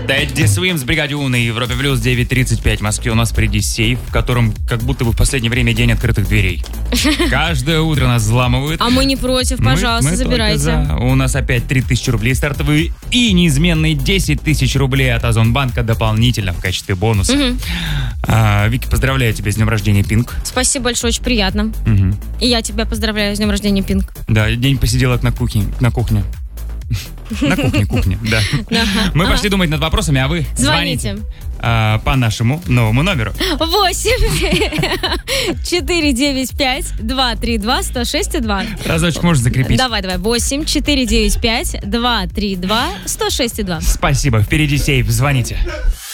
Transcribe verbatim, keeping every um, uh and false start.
Дэдди Свимс, Бригаде У на Европе Плюс, девять тридцать пять в Москве. У нас впереди сейф, в котором как будто бы в последнее время день открытых дверей. Каждое утро нас взламывают. А мы не против, пожалуйста, мы, мы забирайте. За. У нас опять три тысячи рублей стартовые и неизменные десять тысяч рублей от Озонбанка дополнительно в качестве бонуса. Угу. А, Вики, поздравляю тебя с днем рождения, Пинк. Спасибо большое, очень приятно. Угу. И я тебя поздравляю с днем рождения, Пинк. Да, день посиделок на кухне. На кухне. На кухне, кухне, да. Мы пошли думать над вопросами, а вы звоните по нашему новому номеру. восемь четыре девять пять два три два сто шесть два. Разочек можешь закрепить. Давай, давай. восемь четыре девять пять два три два сто шесть два. Спасибо. Впереди сейф. Звоните.